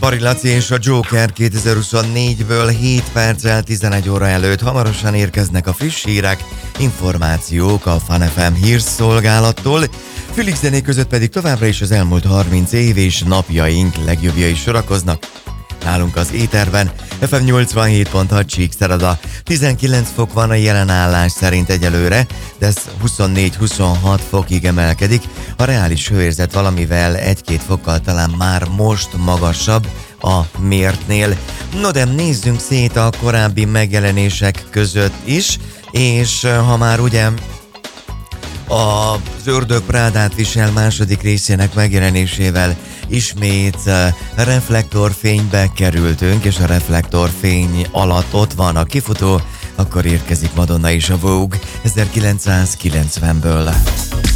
Bari Laci és a Joker 2024-ből 7 perccel 11 óra előtt hamarosan érkeznek a friss hírek, információk a Fun FM hírszolgálattól. Fülig zenék között pedig továbbra is az elmúlt 30 év és napjaink legjobbjai sorakoznak. Nálunk az éterben FM 87.6 Csíkszereda. 19 fok van a jelen állás szerint egyelőre, de ez 24-26 fokig emelkedik. A reális hőérzet valamivel 1-2 fokkal talán már most magasabb a mértnél. No de nézzünk szét a korábbi megjelenések között is, és ha már ugye az Ördög Prádát visel második részének megjelenésével ismét reflektorfénybe kerültünk, és a reflektorfény alatt ott van a kifutó, akkor érkezik Madonna és a Vogue 1990-ből.